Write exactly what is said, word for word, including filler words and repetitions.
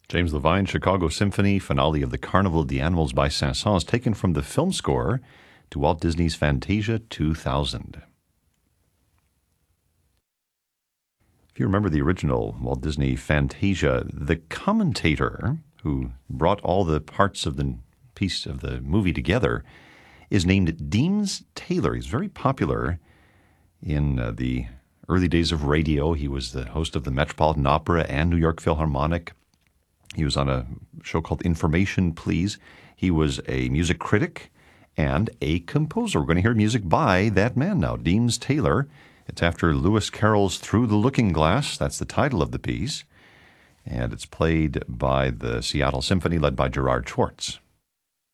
James Levine, Chicago Symphony, finale of the Carnival of the Animals by Saint-Saëns, taken from the film score to Walt Disney's Fantasia two thousand. If you remember the original Walt Disney Fantasia, the commentator who brought all the parts of the piece of the movie together is named Deems Taylor. He's very popular in uh, the early days of radio. He was the host of the Metropolitan Opera and New York Philharmonic. He was on a show called Information Please. He was a music critic and a composer. We're going to hear music by that man now, Deems Taylor. It's after Lewis Carroll's Through the Looking Glass. That's the title of the piece. And it's played by the Seattle Symphony, led by Gerard Schwartz.